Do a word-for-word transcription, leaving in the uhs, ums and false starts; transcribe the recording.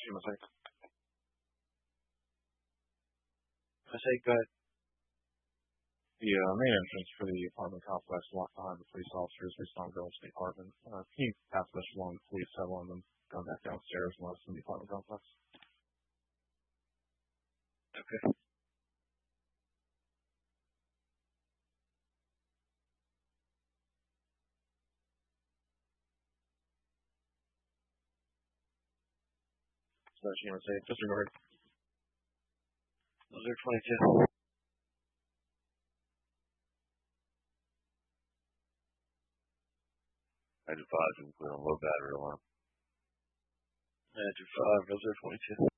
Shima-san. I say go ahead. The uh, main entrance for the apartment complex locked behind the police officers based on girls in the apartment. Uh, can you pass this along to police, have one of them go back downstairs and let us in the apartment complex? Okay. So Shima-san, disregard. Those are twenty-two. I do five and put on low battery alarm. I do five. Those are twenty-two.